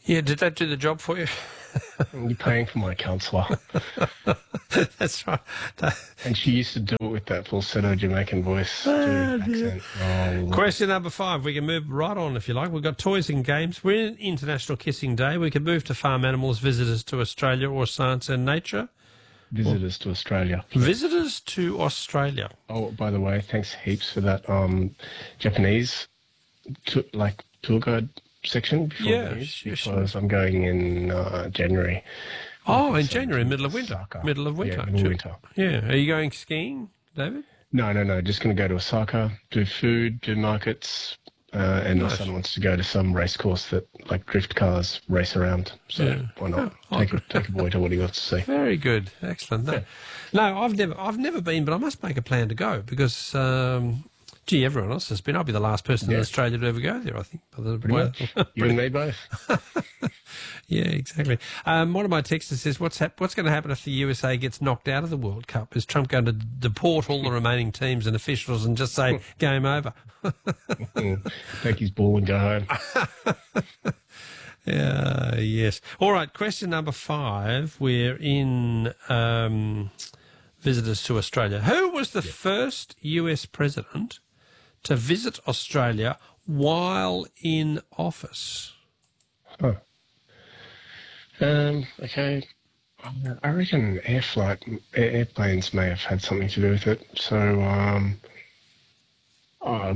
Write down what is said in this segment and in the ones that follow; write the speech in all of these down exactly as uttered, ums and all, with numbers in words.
Yeah, did that do the job for you? You're paying for my counsellor. That's right. And she used to do it with that falsetto Jamaican voice Oh, accent. Oh, question number five. We can move right on if you like. We've got toys and games. We're in International Kissing Day. We can move to farm animals, visitors to Australia, or science and nature. Visitors to Australia. Visitors to Australia. Oh, by the way, thanks heaps for that um, Japanese to, like tour guide section before Yeah, the news, sure, because sure. I'm going in uh, January. Oh, in So, January, middle of winter. Osaka. Middle of winter. Yeah, middle of winter. Yeah. Are you going skiing, David? No, no, no. Just going to go to Osaka, do food, do markets, uh, and Nice. my son wants to go to some race course that like drift cars race around. So Yeah. why not Oh, take oh, a, take a boy to what he wants to see? Very good. Excellent. No, Yeah. no, I've never, I've never been, but I must make a plan to go because, um, gee, everyone else has been. I'll be the last person in Yeah. Australia to ever go there, I think. By the Pretty way- much. You and me both. Yeah, exactly. Um, one of my texters says, "What's hap- what's going to happen if the U S A gets knocked out of the World Cup? Is Trump going to deport all the remaining teams and officials and just say game over?" Take his ball and go home. Yeah, yes. All right, question number five. We're in um, visitors to Australia. Who was the first U S president to visit Australia while in office? Huh. Um, okay. I reckon air flight, air, airplanes may have had something to do with it. So, um, uh,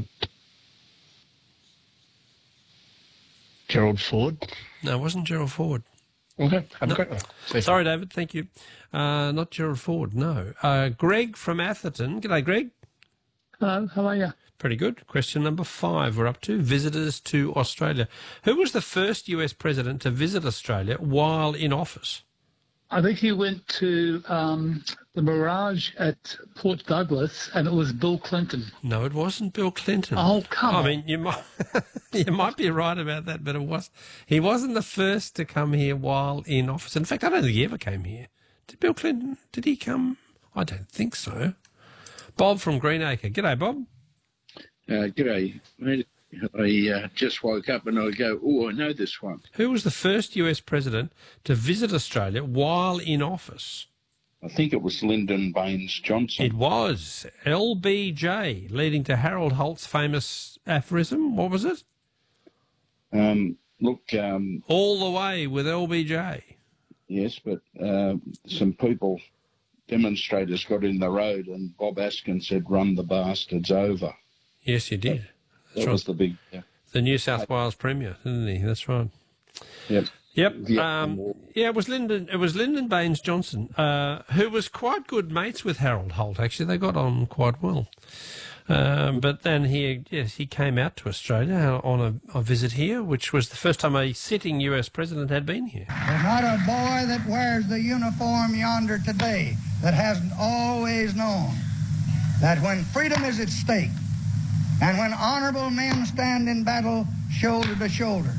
Gerald Ford. No, it wasn't Gerald Ford. Okay, have No. a great one. See you. Sorry, David. Thank you. Uh, not Gerald Ford, no. Uh, Greg from Atherton. G'day, Greg. Hello, how are you? Pretty good. Question number five. We're up to visitors to Australia. Who was the first U S president to visit Australia while in office? I think he went to um, the Mirage at Port Douglas, and it was Bill Clinton. No, it wasn't Bill Clinton. Oh, come I on. mean, you might you might be right about that, but it was he wasn't the first to come here while in office. In fact, I don't think he ever came here. Did Bill Clinton? Did he come? I don't think so. Bob from Greenacre. G'day, Bob. Uh, g'day, mate. I uh, just woke up and I go, oh, I know this one. Who was the first U S president to visit Australia while in office? I think it was Lyndon Baines Johnson. It was L B J, leading to Harold Holt's famous aphorism. What was it? Um, look, um, All the way with L B J. yes, but uh, some people, demonstrators, got in the road and Bob Askin said, run the bastards over. Yes, you did. That right. was the big... Yeah. The New South Wales Premier, didn't he? That's right. Yep. Yep. Yeah, Um, yeah, it was Lyndon. It was Lyndon Baines Johnson, uh, who was quite good mates with Harold Holt. Actually, they got on quite well. Um, but then he, yes, he came out to Australia on a, a visit here, which was the first time a sitting U S president had been here. There's not a boy that wears the uniform yonder today that hasn't always known that when freedom is at stake and when honorable men stand in battle shoulder to shoulder,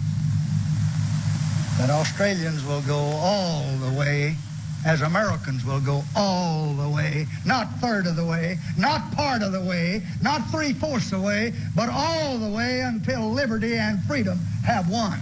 that Australians will go all the way as Americans will go all the way, not third of the way, not part of the way, not three-fourths of the way, but all the way until liberty and freedom have won.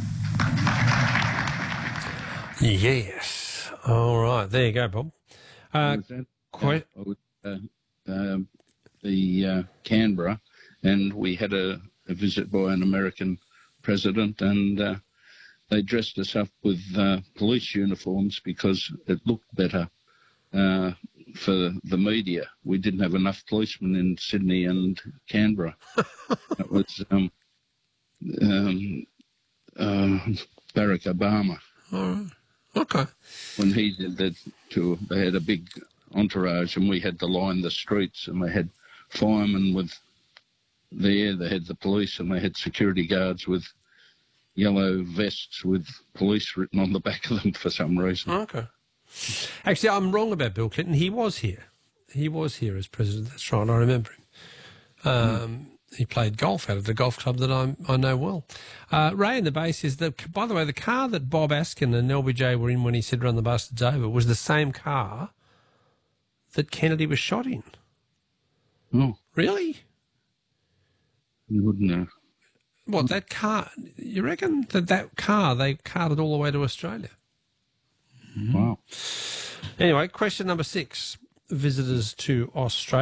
Yes. All right. There you go, Bob. Uh, Was that, quite. uh, I was, uh, um, the uh, Canberra, and we had a, a visit by an American president, and uh, they dressed us up with uh, police uniforms because it looked better uh, for the media. We didn't have enough policemen in Sydney and Canberra. It was um, um, uh, Barack Obama. All right. Okay. When he did that tour, they had a big entourage and we had to line the streets, and they had firemen with there, they had the police, and they had security guards with yellow vests with police written on the back of them for some reason. Okay. Actually, I'm wrong about Bill Clinton. He was here. He was here as president. That's right. I remember him. Um, mm. He played golf out at the golf club that I, I know well. Uh, Ray in the base is that, by the way, the car that Bob Askin and L B J were in when he said run the bastards over was the same car that Kennedy was shot in. Oh. Really? You wouldn't know. What, that car, you reckon that that car, they carted all the way to Australia? Wow. Anyway, question number six. Visitors to Australia.